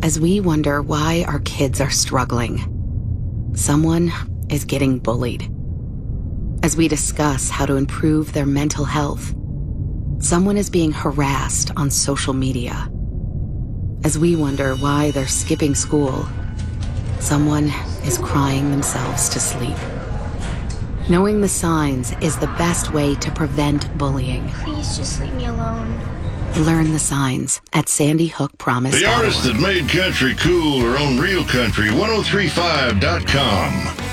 as we wonder why our kids are struggling. Someone is getting bullied. As we discuss how to improve their mental health, someone is being harassed on social media. As we wonder why they're skipping school, someone is crying themselves to sleep. Knowing the signs is the best way to prevent bullying. Please just leave me alone. Learn the signs at sandyhookpromise.org. The artists that made country cool are on Real Country 1035.com.